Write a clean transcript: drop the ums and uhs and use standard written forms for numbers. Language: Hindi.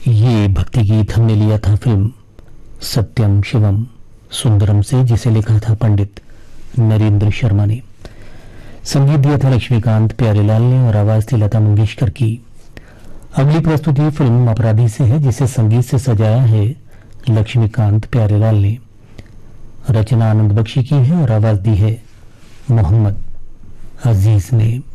ये भक्ति गीत हमने लिया था फिल्म सत्यम शिवम सुंदरम से, जिसे लिखा था पंडित नरेंद्र शर्मा ने। संगीत दिया था लक्ष्मीकांत प्यारेलाल ने और आवाज थी लता मंगेशकर की। अगली प्रस्तुति फिल्म अपराधी से है, जिसे संगीत से सजाया है लक्ष्मीकांत प्यारेलाल ने। रचना आनंद बख्शी की है और आवाज दी है मोहम्मद अजीज ने।